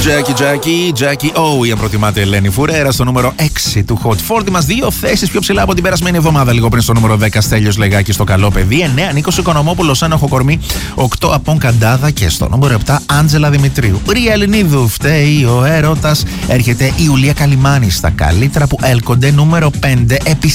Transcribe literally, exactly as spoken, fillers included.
Τζάκι, Τζάκι, Τζάκι O, η αν προτιμάτε Ελένη Φουρέρα, στο νούμερο έξι του Hot φορτί μας. Δύο θέσεις πιο ψηλά από την περασμένη εβδομάδα, λίγο πριν στο νούμερο δέκα. Στέλιος Λεγάκης στο Καλό Παιδί. εννέα Νίκος Οικονομόπουλος, Ένοχο Κορμί. οκτώ Απόν Καντάδα. Και στο νούμερο επτά Άντζελα Δημητρίου. Ρία Ελληνίδου, φταίει ο έρωτας. Έρχεται η Ιουλία Καλιμάνη στα καλύτερα που έλκονται. Νούμερο πέντε Επί